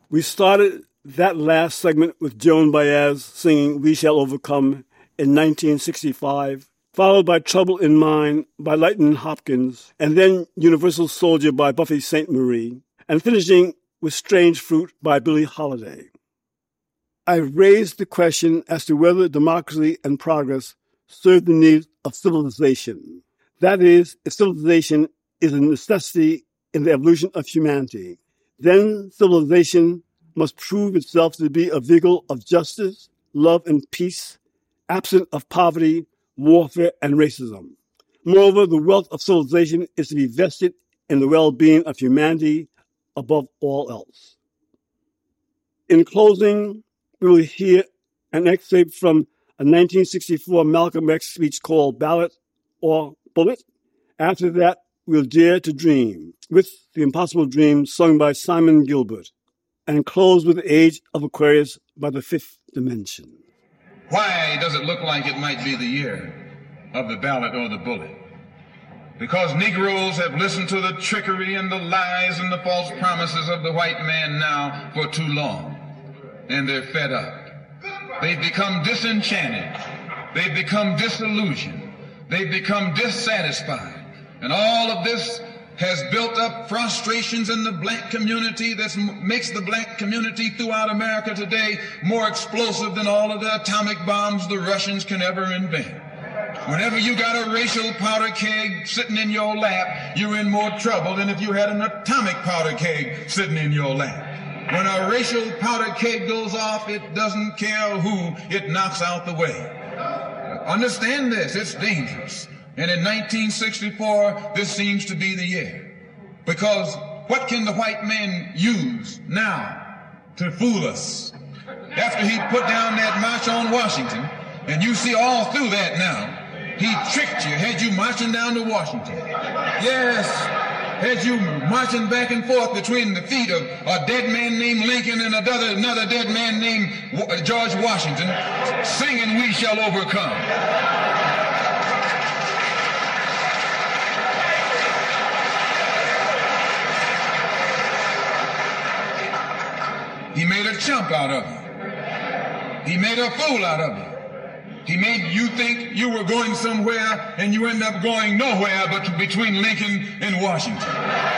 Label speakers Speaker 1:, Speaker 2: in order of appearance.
Speaker 1: We started that last segment with Joan Baez singing We Shall Overcome in 1965, followed by Trouble in Mind by Lightnin' Hopkins, and then Universal Soldier by Buffy Sainte-Marie, and finishing with Strange Fruit by Billie Holiday. I raised the question as to whether democracy and progress serve the needs of civilization. That is, if civilization is a necessity in the evolution of humanity, then civilization must prove itself to be a vehicle of justice, love, and peace, absent of poverty, warfare, and racism. Moreover, the wealth of civilization is to be vested in the well-being of humanity above all else. In closing, we will hear an excerpt from a 1964 Malcolm X speech called Ballot or Bullet. After that, we'll dare to dream with The Impossible Dream sung by Simon Gilbert, and close with The Age of Aquarius by The Fifth Dimension.
Speaker 2: Why does it look like it might be the year of the ballot or the bullet? Because Negroes have listened to the trickery and the lies and the false promises of the white man now for too long, and they're fed up. They've become disenchanted. They've become disillusioned. They've become dissatisfied. And all of this has built up frustrations in the black community that makes the black community throughout America today more explosive than all of the atomic bombs the Russians can ever invent. Whenever you got a racial powder keg sitting in your lap, you're in more trouble than if you had an atomic powder keg sitting in your lap. When a racial powder keg goes off, it doesn't care who it knocks out the way. Understand this, it's dangerous. And in 1964, this seems to be the year. Because what can the white man use now to fool us? After he put down that march on Washington, and you see all through that now, he tricked you, had you marching down to Washington. Yes, had you marching back and forth between the feet of a dead man named Lincoln and another dead man named George Washington, singing We Shall Overcome. He made a chump out of you. He made a fool out of you. He made you think you were going somewhere and you end up going nowhere but between Lincoln and Washington.